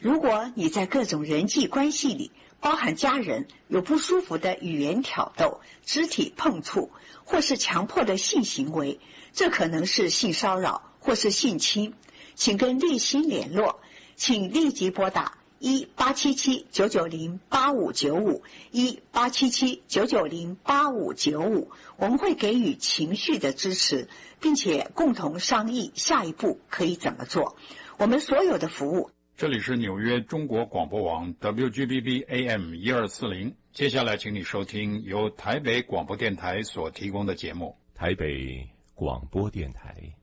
如果你在各种人际关系里，包含家人，有不舒服的语言挑逗、肢体碰触，或是强迫的性行为，这可能是性骚扰或是性侵，请跟立新联络，请立即拨打1-877-990-8595 1-877-990-8595，我们会给予情绪的支持，并且共同商议下一步可以怎么做。我们所有的服务。 这里是纽约中国广播网 WGBB AM 1240，接下来请你收听由台北广播电台所提供的节目。 台北广播电台。